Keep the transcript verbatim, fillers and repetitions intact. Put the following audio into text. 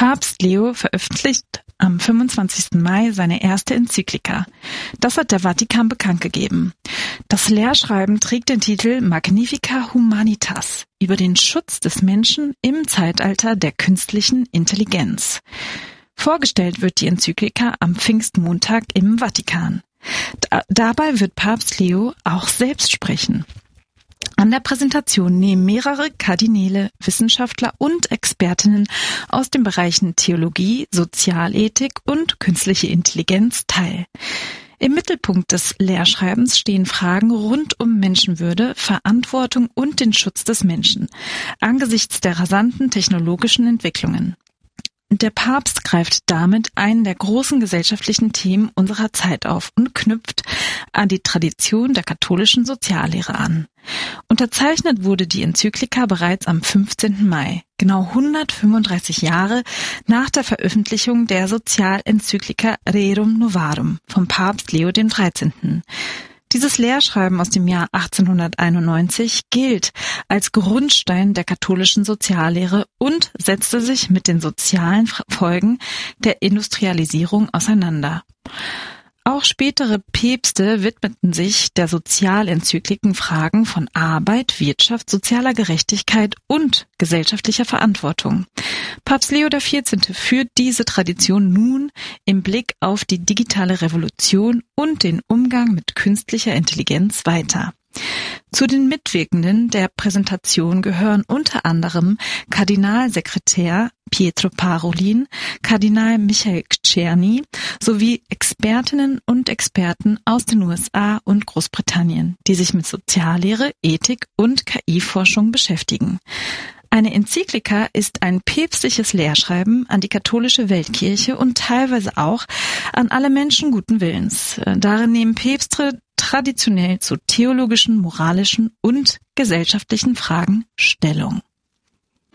Papst Leo veröffentlicht am fünfundzwanzigsten Mai seine erste Enzyklika. Das hat der Vatikan bekannt gegeben. Das Lehrschreiben trägt den Titel Magnifica Humanitas über den Schutz des Menschen im Zeitalter der künstlichen Intelligenz. Vorgestellt wird die Enzyklika am Pfingstmontag im Vatikan. Da, dabei wird Papst Leo auch selbst sprechen. An der Präsentation nehmen mehrere Kardinäle, Wissenschaftler und Expertinnen aus den Bereichen Theologie, Sozialethik und künstliche Intelligenz teil. Im Mittelpunkt des Lehrschreibens stehen Fragen rund um Menschenwürde, Verantwortung und den Schutz des Menschen angesichts der rasanten technologischen Entwicklungen. Der Papst greift damit einen der großen gesellschaftlichen Themen unserer Zeit auf und knüpft an die Tradition der katholischen Soziallehre an. Unterzeichnet wurde die Enzyklika bereits am fünfzehnten Mai, genau hundertfünfunddreißig Jahre nach der Veröffentlichung der Sozialenzyklika Rerum Novarum vom Papst Leo der dreizehnte. Dieses Lehrschreiben aus dem Jahr achtzehnhunderteinundneunzig gilt als Grundstein der katholischen Soziallehre und setzte sich mit den sozialen Folgen der Industrialisierung auseinander. Auch spätere Päpste widmeten sich der Sozialenzykliken Fragen von Arbeit, Wirtschaft, sozialer Gerechtigkeit und gesellschaftlicher Verantwortung. Papst Leo der vierzehnte führt diese Tradition nun im Blick auf die digitale Revolution und den Umgang mit künstlicher Intelligenz weiter. Zu den Mitwirkenden der Präsentation gehören unter anderem Kardinalsekretär Pietro Parolin, Kardinal Michael Czerny sowie Expertinnen und Experten aus den U S A und Großbritannien, die sich mit Soziallehre, Ethik und K I-Forschung beschäftigen. Eine Enzyklika ist ein päpstliches Lehrschreiben an die katholische Weltkirche und teilweise auch an alle Menschen guten Willens. Darin nehmen Päpste traditionell zu theologischen, moralischen und gesellschaftlichen Fragen Stellung.